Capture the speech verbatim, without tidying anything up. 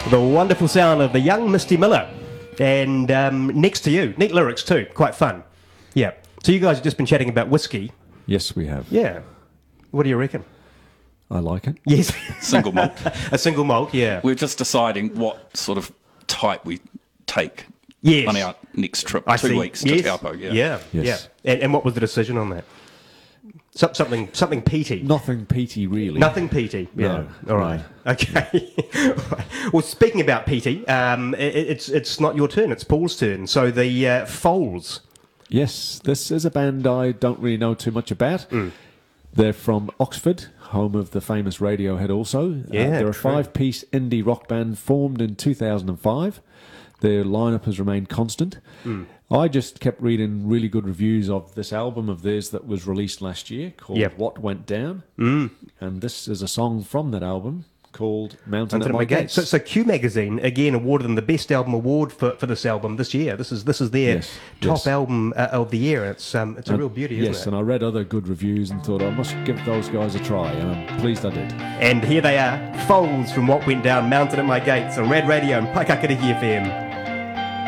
The wonderful sound of the young Misty Miller. And um, Next to You. Neat lyrics too. Quite fun. Yeah. So you guys have just been chatting about whiskey. Yes, we have. Yeah. What do you reckon? I like it. Yes. Single malt. A single malt, yeah. We're just deciding what sort of type we take Yes. on our next trip. I two see. weeks Yes. to Taupo. Yeah. Yeah. Yes. Yeah. And, and what was the decision on that? Some, something something peaty. Nothing peaty, really. Nothing peaty. Yeah. No, All right. Okay. Well, speaking about peaty, um, it, it's it's not your turn. It's Paul's turn. So the uh, Foals. Yes, this is a band I don't really know too much about. Mm. They're from Oxford, home of the famous Radiohead also. Yeah, uh, they're a true. five-piece indie rock band formed in two thousand five. Their lineup has remained constant. Mm. I just kept reading really good reviews of this album of theirs that was released last year called Yep. What Went Down. Mm. And this is a song from that album called Mountain, Mountain at My Gates. So, so Q Magazine again awarded them the best album award for, for this album this year. This is this is their Yes, top yes. album uh, of the year. It's um it's a And- real beauty, yes, isn't it? and I read other good reviews and thought I must give those guys a try, and I'm pleased I did. And here they are, Foals from What Went Down, Mountain at My Gates on Red Radio and Paikakarihi F M.